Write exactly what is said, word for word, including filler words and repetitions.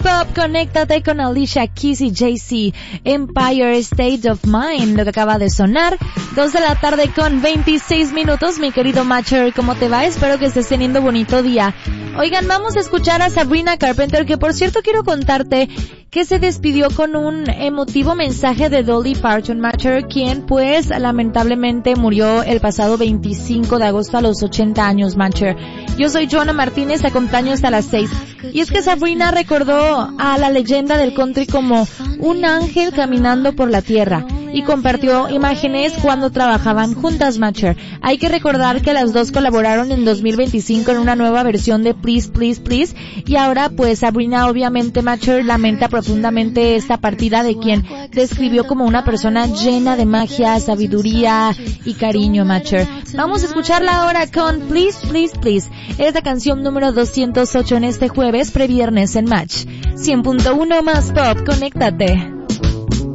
Pop, conéctate con Alicia Keys y Jay-Z. Empire State of Mind, lo que acaba de sonar. Dos de la tarde con veintiséis minutos, mi querido Matcher, ¿cómo te va? Espero que estés teniendo bonito día. Oigan, vamos a escuchar a Sabrina Carpenter, que por cierto quiero contarte que se despidió con un emotivo mensaje de Dolly Parton, Matcher, quien pues lamentablemente murió el pasado veinticinco de agosto a los ochenta años, Matcher. Yo soy Joana Martínez, te acompaño hasta las seis. Y es que Sabrina recordó a la leyenda del country como un ángel caminando por la tierra y compartió imágenes cuando trabajaban juntas, Matcher. Hay que recordar que las dos colaboraron en dos mil veinticinco en una nueva versión de Please, Please, Please, y ahora pues Sabrina obviamente, Matcher, lamenta profundamente esta partida de quien describió como una persona llena de magia, sabiduría y cariño, Matcher. Vamos a escucharla ahora con Please, Please, Please. Es la canción número doscientos ocho en este jueves previernes en Match. cien punto uno más Pop, conéctate.